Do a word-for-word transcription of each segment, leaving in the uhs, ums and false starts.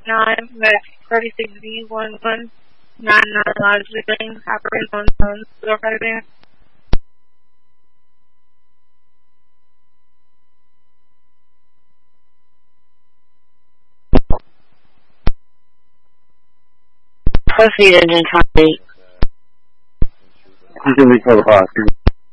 nine, Medic thirty-six B one one nine nine Lodge Lane, operating on um, North Medic. Proceed engine twenty-eight. You can recall the Oscar.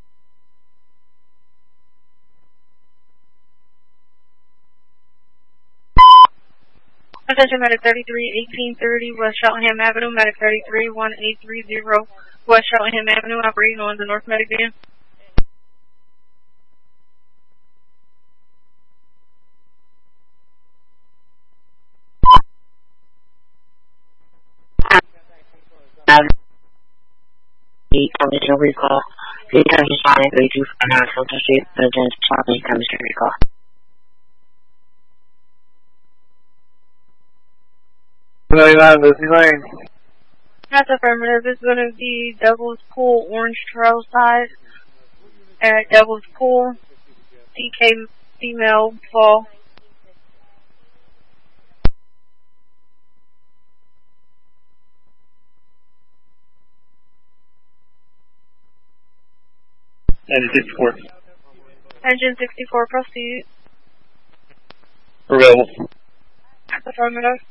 Attention Medic thirty-three eighteen thirty West Cheltenham Avenue, Medic thirty-three one eight three zero West Cheltenham Avenue, operating on the North Medic van. Commission recall. Three times responding three two four nine Filter Street, President's Charlie Commission recall. ninety-nine, Lucy Lane. That's affirmative. This is going to be Devil's Pool, Orange Trail side. At Devil's Pool, D K female fall. Engine sixty-four. Engine sixty-four, proceed. Available. That's affirmative.